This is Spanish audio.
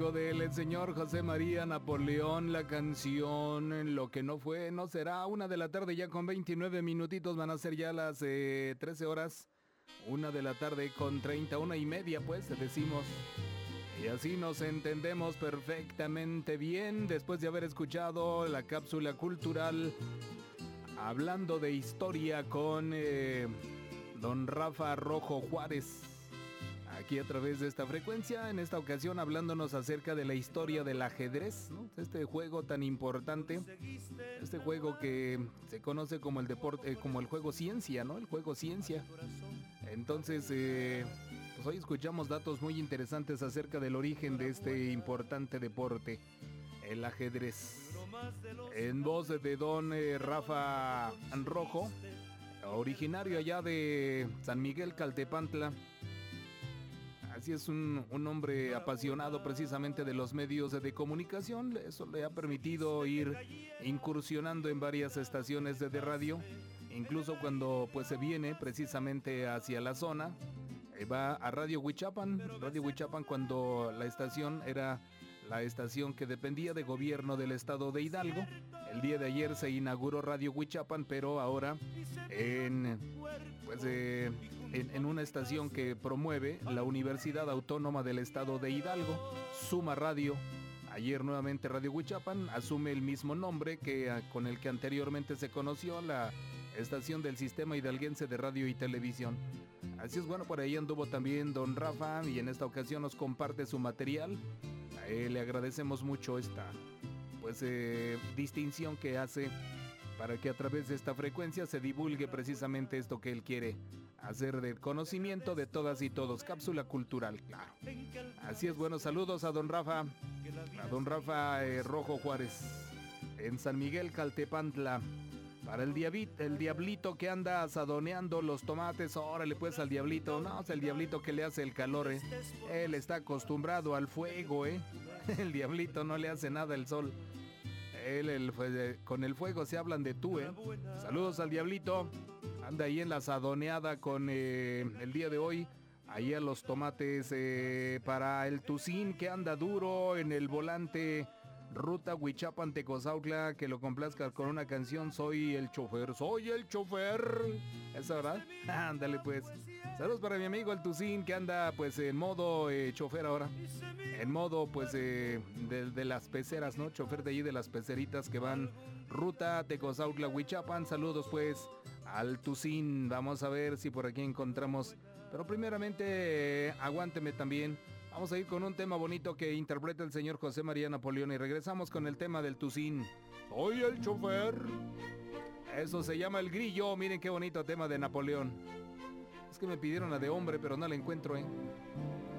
Algo del señor José María Napoleón, la canción Lo que no fue, no será. 1 de la tarde ya con 29 minutitos, van a ser ya las 13 horas. 1 de la tarde con 30, 1:30 pues, decimos. Y así nos entendemos perfectamente bien después de haber escuchado la cápsula cultural hablando de historia con don Rafa Rojo Juárez. Aquí a través de esta frecuencia, en esta ocasión hablándonos acerca de la historia del ajedrez, ¿no? Este juego tan importante, este juego que se conoce como el deporte, como el juego ciencia, ¿no? El juego ciencia. Entonces, pues hoy escuchamos datos muy interesantes acerca del origen de este importante deporte, el ajedrez. En voz de don Rafa Rojo, originario allá de San Miguel Caltepantla. Así es, un hombre apasionado precisamente de los medios de comunicación. Eso le ha permitido ir incursionando en varias estaciones de radio. Incluso cuando pues se viene precisamente hacia la zona, va a Radio Huichapan cuando la estación era la estación que dependía de gobierno del estado de Hidalgo. El día de ayer se inauguró Radio Huichapan, pero ahora en una estación que promueve la Universidad Autónoma del Estado de Hidalgo, Suma Radio. Ayer nuevamente Radio Huichapan asume el mismo nombre con el que anteriormente se conoció la estación del Sistema Hidalguense de Radio y Televisión. Así es, bueno, por ahí anduvo también don Rafa y en esta ocasión nos comparte su material. A él le agradecemos mucho esta distinción que hace para que a través de esta frecuencia se divulgue precisamente esto que él quiere hacer del conocimiento de todas y todos. Cápsula cultural, claro. Así es, buenos saludos a don Rafa Rojo Juárez, en San Miguel Caltepantla. Para el diablito que anda asadoneando los tomates, órale pues al diablito. No, es el diablito que le hace el calor, Él está acostumbrado al fuego, El diablito no le hace nada el sol. Con el fuego se hablan de tú, Saludos al diablito. Anda ahí en la asadoneada con el día de hoy. Ahí a los tomates para el Tucín que anda duro en el volante. Ruta Huichapan Tecozautla, que lo complazca con una canción. Soy el chofer. ¿Esa verdad? Ándale pues. Saludos para mi amigo el Tucín que anda pues en modo chofer ahora. En modo pues de las peceras, ¿no? Chofer de ahí de las peceritas que van ruta Tecozautla Huichapan. Saludos pues al Tucín. Vamos a ver si por aquí encontramos. Pero primeramente aguánteme también. Vamos a ir con un tema bonito que interpreta el señor José María Napoleón y regresamos con el tema del Tucín. Soy el chofer. Eso se llama El Grillo. Miren qué bonito tema de Napoleón. Es que me pidieron la de hombre, pero no la encuentro,